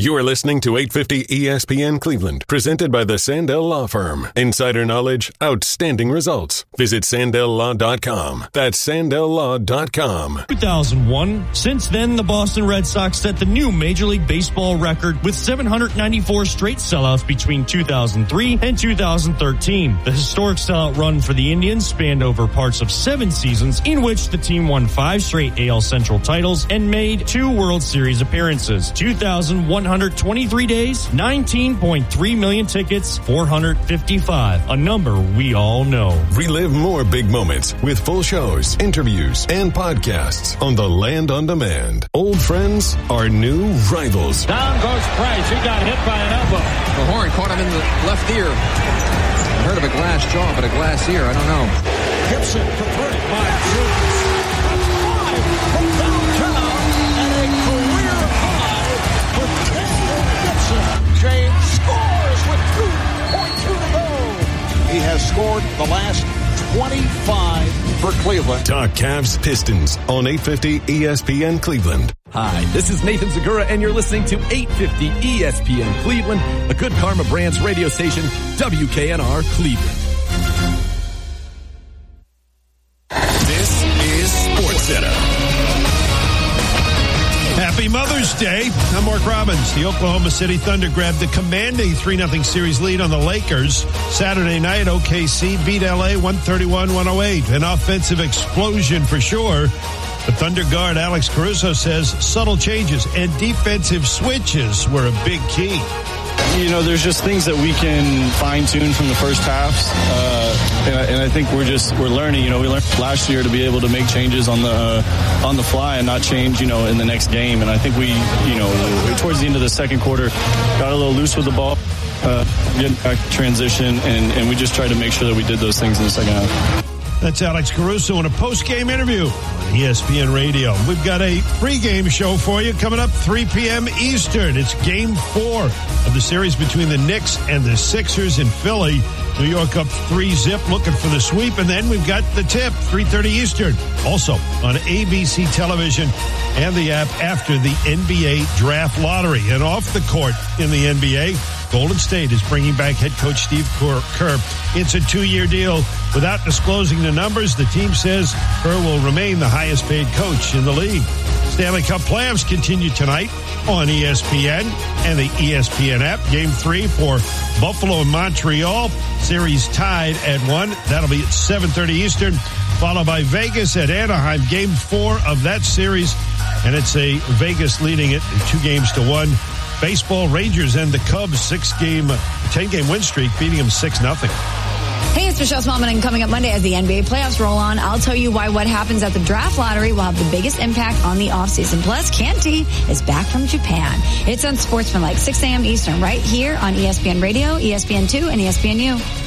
You are listening to 850 ESPN Cleveland, presented by the Sandell Law Firm. Insider knowledge, outstanding results. Visit SandellLaw.com. That's SandellLaw.com. 2001. Since then, the Boston Red Sox set the new Major League Baseball record with 794 straight sellouts between 2003 and 2013. The historic sellout run for the Indians spanned over parts of 7 seasons, in which the team won 5 straight AL Central titles and made 2 World Series appearances. 2,123 days, 19.3 million tickets, 455. A number we all know. Relive more big moments with full shows, interviews, and podcasts on the Land on Demand. Old friends are new rivals. Down goes Price. He got hit by an elbow. The horn caught him in the left ear. I heard of a glass jaw, but a glass ear, I don't know. Gibson for 35 shoots. From downtown, and a career high for Kendall Gibson. James scores with 2.2 to go. He has scored the last 25 for Cleveland. Talk Cavs Pistons on 850 ESPN Cleveland. Hi, this is Nathan Zagura, and you're listening to 850 ESPN Cleveland, a Good Karma Brands radio station, WKNR Cleveland. This is SportsCenter. Happy Mother's Day. I'm Mark Robbins. The Oklahoma City Thunder grabbed the commanding 3-0 series lead on the Lakers. Saturday night, OKC beat LA 131-108. An offensive explosion for sure. The Thunder guard Alex Caruso says subtle changes and defensive switches were a big key. You know, there's just things that we can fine-tune from the first halves, and I think we're learning. You know, we learned last year to be able to make changes on the fly and not change, you know, in the next game. And I think we, you know, towards the end of the second quarter, got a little loose with the ball, getting back to transition, and we just tried to make sure that we did those things in the second half. That's Alex Caruso in a post-game interview on ESPN Radio. We've got a pregame show for you coming up 3 p.m. Eastern. It's Game 4 of the series between the Knicks and the Sixers in Philly. New York up 3-0, looking for the sweep. And then we've got the tip, 3:30 Eastern, also on ABC television and the app after the NBA Draft Lottery. And off the court in the NBA, Golden State is bringing back head coach Steve Kerr. It's a 2-year deal. Without disclosing the numbers, the team says Kerr will remain the highest paid coach in the league. Stanley Cup playoffs continue tonight on ESPN and the ESPN app. Game 3 for Buffalo and Montreal. Series tied at 1. That'll be at 7:30 Eastern, followed by Vegas at Anaheim. Game 4 of that series, and it's a Vegas leading it 2-1. Baseball, Rangers and the Cubs 10-game win streak, beating them 6-0. Hey, it's Michelle Smallman, and coming up Monday as the NBA playoffs roll on, I'll tell you why what happens at the draft lottery will have the biggest impact on the offseason. Plus, Canty is back from Japan. It's on Sportsmanlike, 6 a.m. Eastern, right here on ESPN Radio, ESPN2, and ESPNU.